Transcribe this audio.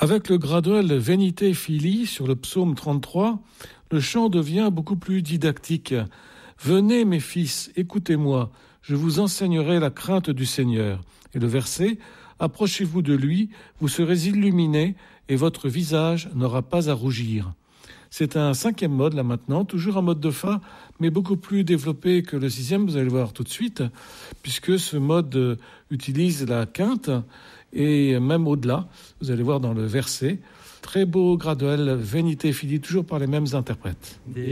Avec le graduel Venite Filii sur le psaume 33, le chant devient beaucoup plus didactique. Venez mes fils, écoutez-moi, je vous enseignerai la crainte du Seigneur. Et le verset, approchez-vous de lui, vous serez illuminés et votre visage n'aura pas à rougir. C'est un 5e mode là maintenant, toujours un mode de fa, mais beaucoup plus développé que le 6e, vous allez le voir tout de suite, puisque ce mode utilise la quinte et même au-delà, vous allez voir dans le verset, très beau graduel Venite Filii, toujours par les mêmes interprètes.